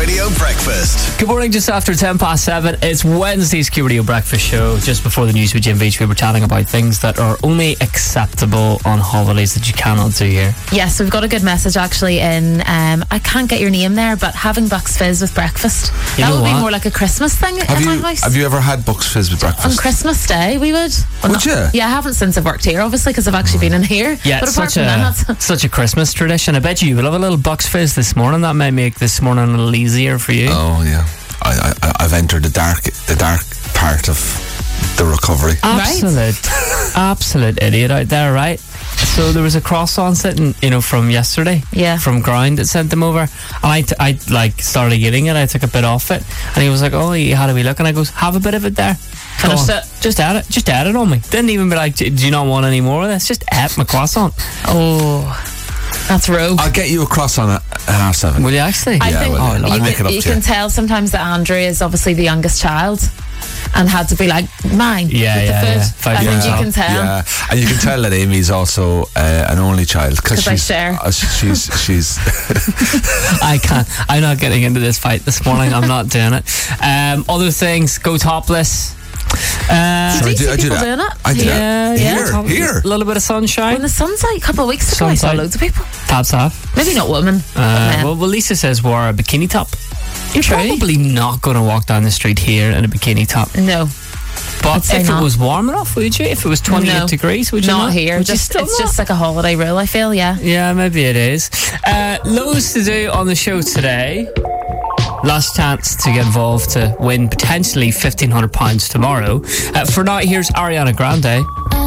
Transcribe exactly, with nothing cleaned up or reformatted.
Radio Breakfast. Good morning, just after ten past seven. It's Wednesday's Q Radio Breakfast Show. Just before the news with Jim Beach, we were chatting about things that are only acceptable on holidays that you cannot do here. Yes, we've got a good message actually in, um, I can't get your name there, but having Bucks Fizz with breakfast. You that know would what? be more like a Christmas thing Have in you my house. have you ever had Bucks Fizz with breakfast? On Christmas Day, we would. Well, Would not- you? Yeah, I haven't since I've worked here, obviously, because I've actually been in here. Yeah, but it's apart such from a that, such a Christmas tradition. I bet you will have a little Bucks Fizz this morning. That may make this morning a little easier for you. Oh yeah, I, I I've entered the dark the dark part of the recovery. Absolute, absolute idiot out there, right? So there was a croissant sitting, you know, from yesterday. Yeah. From Ground that sent them over, and I, t- I like started eating it. I took a bit off it, and he was like, "Oh, you had a wee look," and I goes, "Have a bit of it there." Finished Go on. it. Just add it. Just add it on me. Didn't even be like, "Do do you not want any more of this?" Just ate my croissant. oh, that's rogue. I'll get you a croissant at, at half seven. Will you actually? I Yeah, think well, Oh, I love I'll you, make it can, up you to you. can tell sometimes that Andrew is obviously the youngest child and had to be like, mine. Yeah, with yeah, the food. yeah. Five I years think you old. can tell. Yeah, and you can tell that Amy's also uh, an only child because 'Cause I she's share. uh, she's she's I can't. I'm not getting into this fight this morning. I'm not doing it. Um, other things, go topless. Uh, Do you see I do people that. doing it? I do yeah, that. yeah. Here, top- here. A little bit of sunshine. When the sun's out a couple of weeks ago, I Sun's saw out. loads of people. Tops off. Maybe not women. but Uh, men. well, well, Lisa says wear a bikini top. You're True. probably not going to walk down the street here in a bikini top. no, But I'd say if not. it was warm enough, would you? If it was twenty-eight No. degrees, would you not not? here. Would you Just still it's not? just like a holiday rule. I feel. Yeah. Yeah, maybe it is. Uh, loads to do on the show today. Last chance to get involved to win potentially fifteen hundred pounds tomorrow. Uh, for now, here's Ariana Grande.